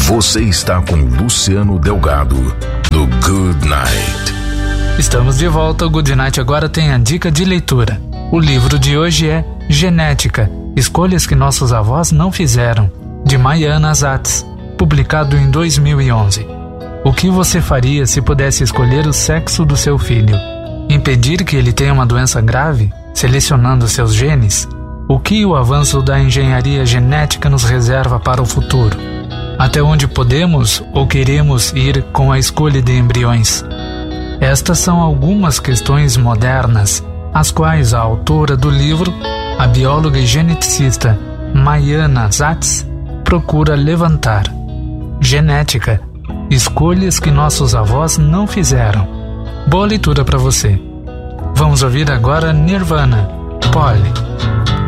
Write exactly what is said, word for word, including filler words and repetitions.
Você está com Luciano Delgado, do Good Night. Estamos de volta. O Good Night agora tem a dica de leitura. O livro de hoje é Genética, Escolhas que Nossos Avós Não Fizeram, de Mayana Zatz, publicado em dois mil e onze. O que você faria se pudesse escolher o sexo do seu filho? Impedir que ele tenha uma doença grave, selecionando seus genes? O que o avanço da engenharia genética nos reserva para o futuro? Até onde podemos ou queremos ir com a escolha de embriões? Estas são algumas questões modernas, as quais a autora do livro, a bióloga e geneticista Mayana Zatz, procura levantar. Genética, escolhas que nossos avós não fizeram. Boa leitura para você. Vamos ouvir agora Nirvana, Polly.